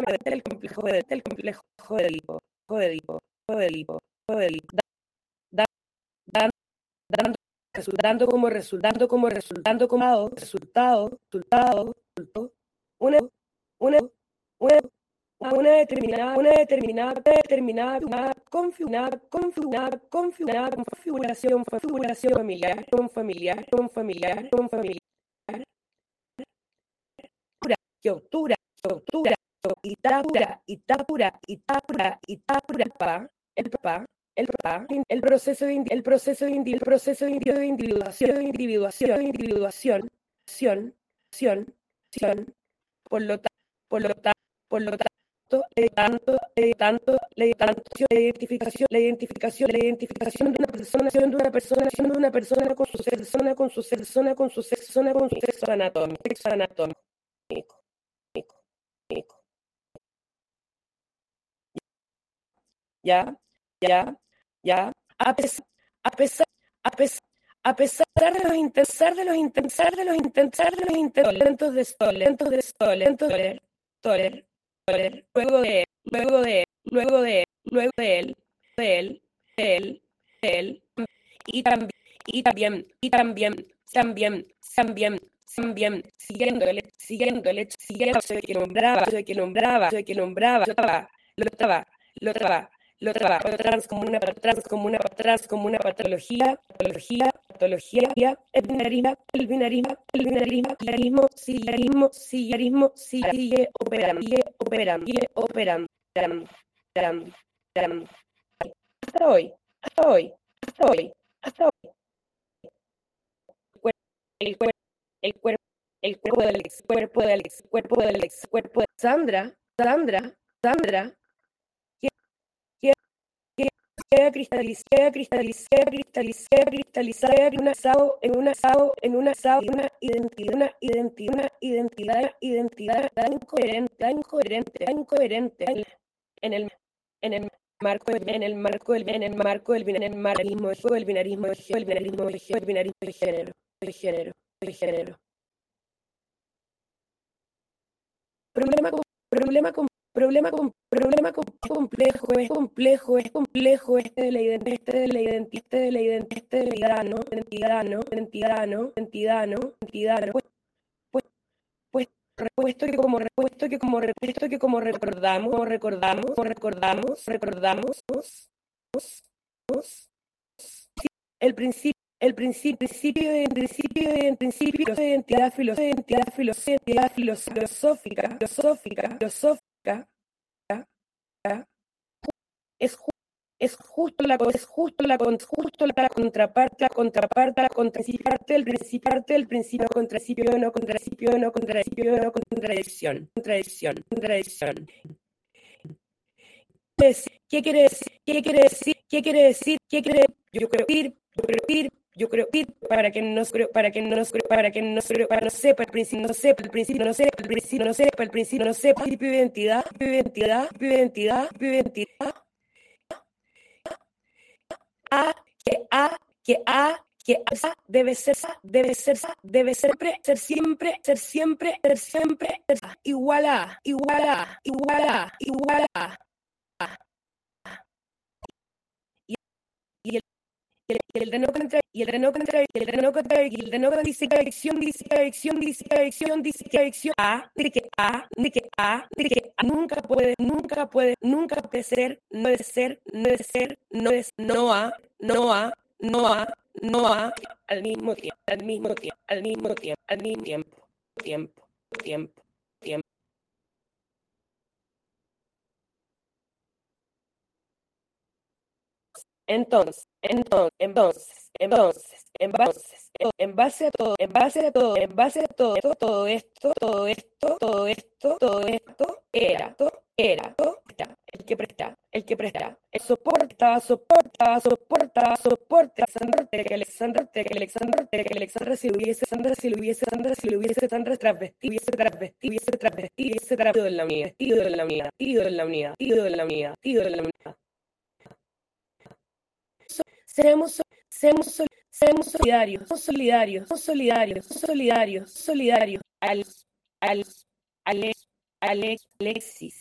del complejo de Edipo, da- dando resultado, una, una, una determinada configuración familiar, que Itapura, el proceso de individuación, por lo tanto, por lo tanto, la identificación de una persona con su sexo anatómico. Ya, a pesar de los intentos luego de él, y también siguiendo el hecho de que nombraba, lo traba como una patología, el binarismo sigue operando hasta hoy. El cuerpo de Sandra queda cristalizada en una identidad tan incoherente en el marco del binarismo de género. Problema complejo de la identidad, puesto que como recordamos el principio de identidad filosófica es justo la contraparte del principio no contradicción. ¿Qué quiere decir? Yo creo ir para que no sepa el principio de identidad que debe ser siempre igual a y el de no contradicción nunca puede ser al mismo tiempo. Entonces, en base a todo esto, era el que presta, el soporta, que Alexandra si lo hubiese transvestido en la unidad. Seamos solidarios Alexis,